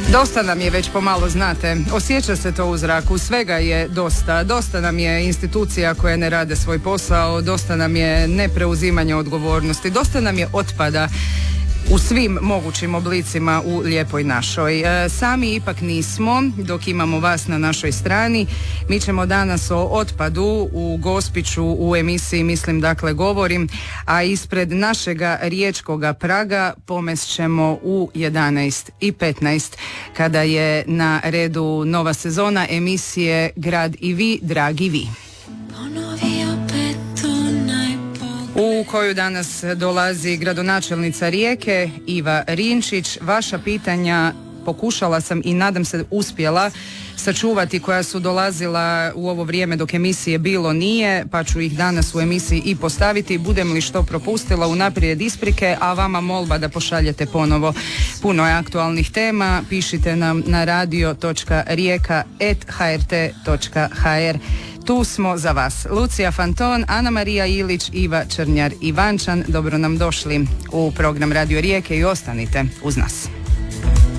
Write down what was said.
Dosta nam je već pomalo, znate, osjeća se to u zraku, svega je dosta. Dosta nam je institucija koje ne rade svoj posao, dosta nam je nepreuzimanja odgovornosti, dosta nam je otpada u svim mogućim oblicima u lijepoj našoj. Sami ipak nismo, dok imamo vas na našoj strani. Mi ćemo danas o otpadu u Gospiću u emisiji Mislim dakle govorim, a ispred našega riječkoga praga pomest ćemo u 11:15 kada je na redu nova sezona emisije Grad i vi, dragi vi, u koju danas dolazi gradonačelnica Rijeke Iva Rinčić. Vaša pitanja pokušala sam i nadam se uspjela sačuvati, koja su dolazila u ovo vrijeme dok emisije bilo nije, pa ću ih danas u emisiji i postaviti. Budem li što propustila, unaprijed isprike, a vama molba da pošaljete ponovo. Puno je aktualnih tema, pišite nam na radio.rijeka@hrt.hr. Tu smo za vas. Lucija Fanton, Ana Marija Ilić, Iva Črnjar Ivančan. Dobro nam došli u program Radio Rijeke i ostanite uz nas.